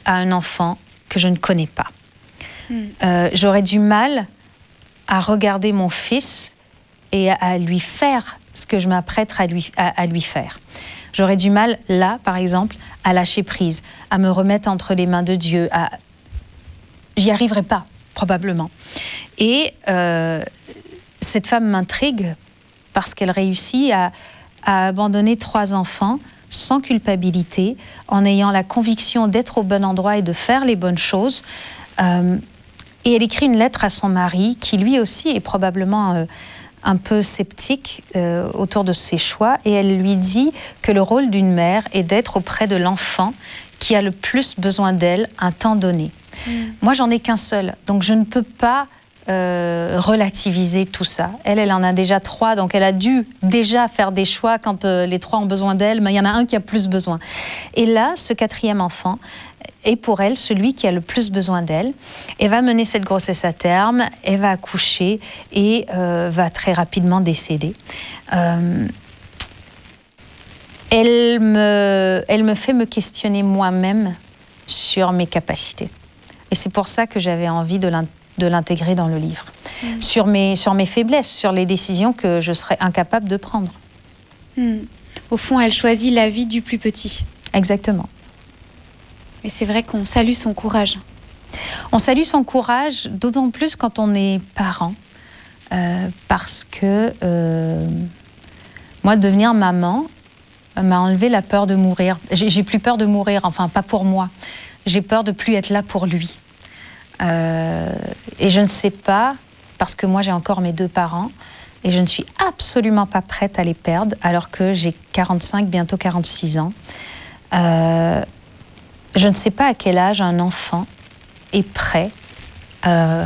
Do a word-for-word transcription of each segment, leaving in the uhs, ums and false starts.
à un enfant que je ne connais pas. Mm. Euh, j'aurais du mal à regarder mon fils et à, à lui faire ce que je m'apprête à lui, à, à lui faire. J'aurais du mal, là, par exemple, à lâcher prise, à me remettre entre les mains de Dieu. À... J'y arriverai pas, probablement. Et euh, cette femme m'intrigue parce qu'elle réussit à, à abandonner trois enfants sans culpabilité, en ayant la conviction d'être au bon endroit et de faire les bonnes choses. Euh, et elle écrit une lettre à son mari, qui lui aussi est probablement euh, un peu sceptique euh, autour de ses choix. Et elle lui dit que le rôle d'une mère est d'être auprès de l'enfant qui a le plus besoin d'elle un temps donné. Mmh. Moi, j'en ai qu'un seul, donc je ne peux pas Euh, relativiser tout ça. Elle, elle en a déjà trois, donc elle a dû déjà faire des choix quand euh, les trois ont besoin d'elle, mais il y en a un qui a plus besoin. Et là, ce quatrième enfant est pour elle celui qui a le plus besoin d'elle. Elle va mener cette grossesse à terme, elle va accoucher et euh, va très rapidement décéder. Euh, elle me, elle me fait me questionner moi-même sur mes capacités. Et c'est pour ça que j'avais envie de l'intégrer de l'intégrer dans le livre, mmh. sur, mes, sur mes faiblesses, sur les décisions que je serais incapable de prendre. Mmh. Au fond, elle choisit la vie du plus petit. Exactement. Et c'est vrai qu'on salue son courage. On salue son courage, d'autant plus quand on est parent, euh, parce que euh, moi, devenir maman m'a enlevé la peur de mourir. J'ai, j'ai plus peur de mourir, enfin pas pour moi. J'ai peur de plus être là pour lui. Euh, et je ne sais pas, parce que moi j'ai encore mes deux parents, et je ne suis absolument pas prête à les perdre, alors que j'ai quarante-cinq, bientôt quarante-six ans. Euh, je ne sais pas à quel âge un enfant est prêt euh,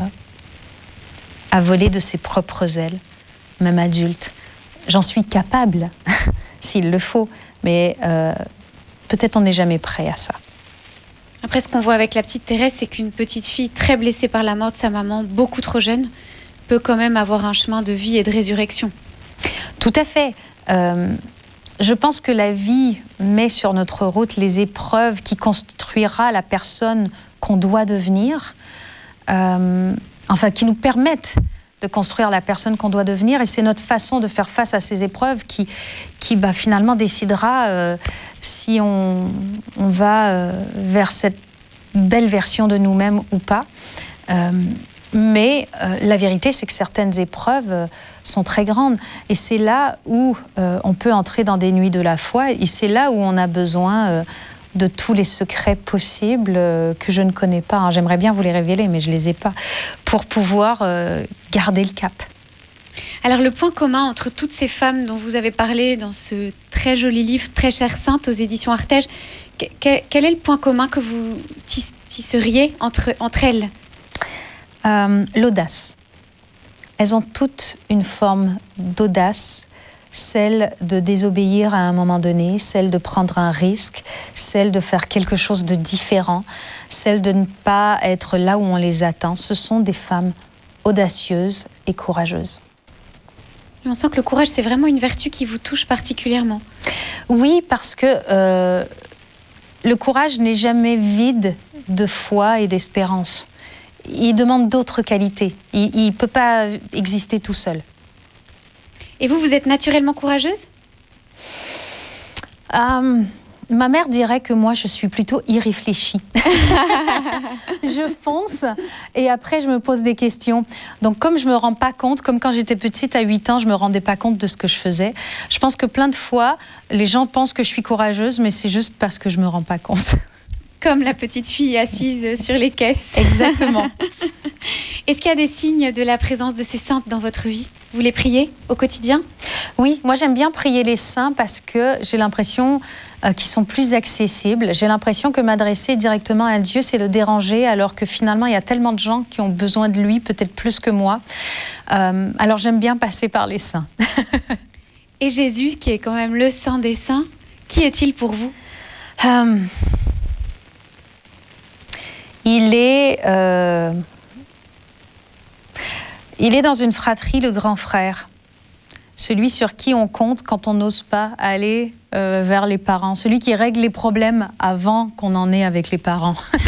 à voler de ses propres ailes, même adulte. J'en suis capable, s'il le faut, mais euh, peut-être on n'est jamais prêt à ça. Après, ce qu'on voit avec la petite Thérèse, c'est qu'une petite fille très blessée par la mort de sa maman, beaucoup trop jeune, peut quand même avoir un chemin de vie et de résurrection. Tout à fait. Euh, je pense que la vie met sur notre route les épreuves qui construira la personne qu'on doit devenir, euh, enfin, qui nous permettent de construire la personne qu'on doit devenir. Et c'est notre façon de faire face à ces épreuves qui, qui bah, finalement décidera euh, si on, on va euh, vers cette belle version de nous-mêmes ou pas. Euh, mais euh, la vérité, c'est que certaines épreuves euh, sont très grandes. Et c'est là où euh, on peut entrer dans des nuits de la foi. Et c'est là où on a besoin euh, de tous les secrets possibles euh, que je ne connais pas. Hein. J'aimerais bien vous les révéler, mais je ne les ai pas, pour pouvoir euh, garder le cap. Alors, le point commun entre toutes ces femmes dont vous avez parlé dans ce très joli livre, Très chère sainte, aux éditions Artege, quel, quel est le point commun que vous tisseriez entre, entre elles ? euh, L'audace. Elles ont toutes une forme d'audace, celle de désobéir à un moment donné, celle de prendre un risque, celle de faire quelque chose de différent, celle de ne pas être là où on les attend. Ce sont des femmes audacieuses et courageuses. On sent que le courage, c'est vraiment une vertu qui vous touche particulièrement. Oui, parce que euh, le courage n'est jamais vide de foi et d'espérance. Il demande d'autres qualités. Il ne peut pas exister tout seul. Et vous, vous êtes naturellement courageuse ? euh, Ma mère dirait que moi, je suis plutôt irréfléchie. Je fonce et après, je me pose des questions. Donc, comme je ne me rends pas compte, comme quand j'étais petite, à huit ans, je ne me rendais pas compte de ce que je faisais. Je pense que plein de fois, les gens pensent que je suis courageuse, mais c'est juste parce que je ne me rends pas compte. Comme la petite fille assise sur les caisses. Exactement. Est-ce qu'il y a des signes de la présence de ces saintes dans votre vie ? Vous les priez au quotidien ? Oui, moi j'aime bien prier les saints parce que j'ai l'impression euh, qu'ils sont plus accessibles. J'ai l'impression que m'adresser directement à Dieu, c'est le déranger, alors que finalement il y a tellement de gens qui ont besoin de lui, peut-être plus que moi. Euh, alors j'aime bien passer par les saints. Et Jésus, qui est quand même le saint des saints, qui est-il pour vous ? euh, Il est... Euh, il est dans une fratrie, le grand frère. Celui sur qui on compte quand on n'ose pas aller euh, vers les parents. Celui qui règle les problèmes avant qu'on en ait avec les parents.